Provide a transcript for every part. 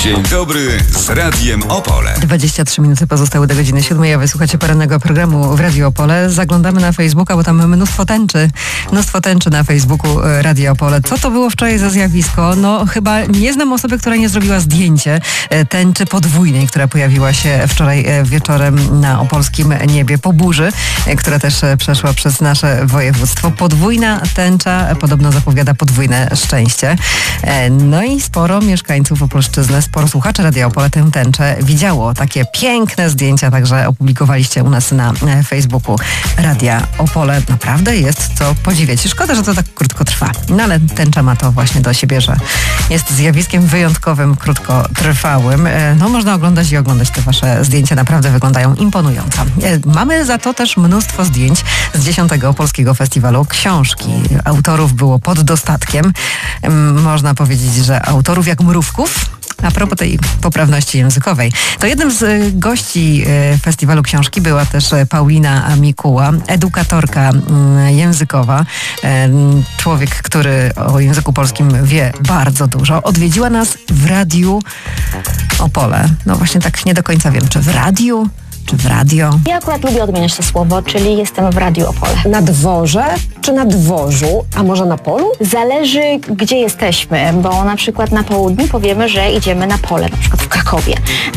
Dzień dobry z Radiem Opole. 23 minuty pozostały do godziny 7, a wysłuchacie porannego programu w Radio Opole. Zaglądamy na Facebooka, bo tam mnóstwo tęczy na Facebooku Radio Opole. Co to było wczoraj za zjawisko? No chyba nie znam osoby, która nie zrobiła zdjęcie tęczy podwójnej, która pojawiła się wczoraj wieczorem na opolskim niebie po burzy, która też przeszła przez nasze województwo. Podwójna tęcza podobno zapowiada podwójne szczęście. No i sporo mieszkańców Opolszczyzny, sporo słuchaczy Radia Opole tę tęczę widziało. Takie piękne zdjęcia także opublikowaliście u nas na Facebooku Radia Opole. Naprawdę jest co podziwiać. Szkoda, że to tak krótko trwa. No ale tęcza ma to właśnie do siebie, że jest zjawiskiem wyjątkowym, krótkotrwałym. No można oglądać i oglądać te wasze zdjęcia. Naprawdę wyglądają imponująco. Mamy za to też mnóstwo zdjęć z 10. Opolskiego Festiwalu Książki. Autorów było pod dostatkiem. Można powiedzieć, że autorów jak mrówków. A propos tej poprawności językowej, to jednym z gości Festiwalu Książki była też Paulina Mikuła, edukatorka językowa, człowiek, który o języku polskim wie bardzo dużo. Odwiedziła nas w Radiu Opole. No właśnie tak nie do końca wiem, czy w radiu, czy w radio? Ja akurat lubię odmieniać to słowo, czyli jestem w Radiu Opole. Na dworze czy na dworzu, a może na polu? Zależy, gdzie jesteśmy, bo na przykład na południu powiemy, że idziemy na pole, na przykład w Krakowie,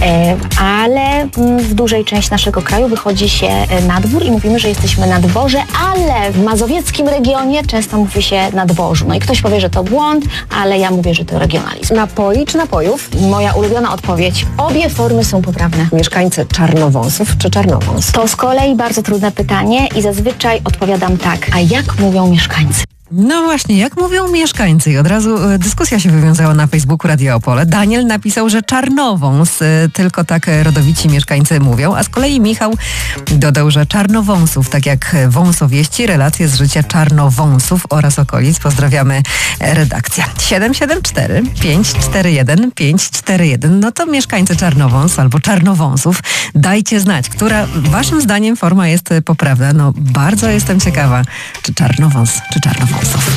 ale w dużej części naszego kraju wychodzi się na dwór i mówimy, że jesteśmy na dworze, ale w mazowieckim regionie często mówi się na dworzu. No i ktoś powie, że to błąd, ale ja mówię, że to regionalizm. Napoi czy napojów? Moja ulubiona odpowiedź: obie formy są poprawne. Mieszkańcy Czarnowąsów czy Czarnowąs? To z kolei bardzo trudne pytanie i zazwyczaj odpowiadam tak: a jak mówią mieszkańcy? No właśnie, jak mówią mieszkańcy? I od razu dyskusja się wywiązała na Facebooku Radio Opole. Daniel napisał, że Czarnowąs, tylko tak rodowici mieszkańcy mówią, a z kolei Michał dodał, że Czarnowąsów, tak jak wąsowieści, relacje z życia Czarnowąsów oraz okolic. Pozdrawiamy redakcja. 774 541 541. No to mieszkańcy Czarnowąs albo Czarnowąsów, dajcie znać, która waszym zdaniem forma jest poprawna. No bardzo jestem ciekawa, czy Czarnowąs, czy Czarnowąsów.